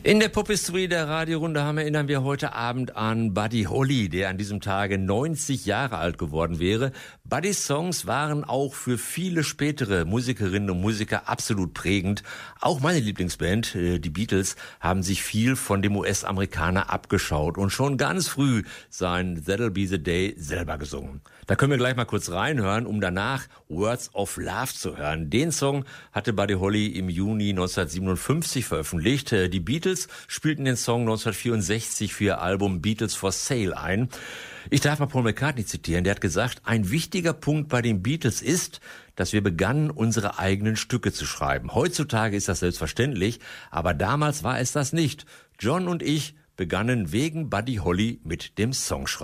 In der Pop-History der Radiorunde erinnern wir heute Abend an Buddy Holly, der an diesem Tage 90 Jahre alt geworden wäre. Buddys Songs waren auch für viele spätere Musikerinnen und Musiker absolut prägend. Auch meine Lieblingsband, die Beatles, haben sich viel von dem US-Amerikaner abgeschaut und schon ganz früh sein That'll Be the Day selber gesungen. Da können wir gleich mal kurz reinhören, um danach Words of Love zu hören. Den Song hatte Buddy Holly im Juni 1957 veröffentlicht. Die Beatles spielten den Song 1964 für ihr Album Beatles for Sale ein. Ich darf mal Paul McCartney zitieren, der hat gesagt, ein wichtiger Punkt bei den Beatles ist, dass wir begannen, unsere eigenen Stücke zu schreiben. Heutzutage ist das selbstverständlich, aber damals war es das nicht. John und ich begannen wegen Buddy Holly mit dem Songschreiben.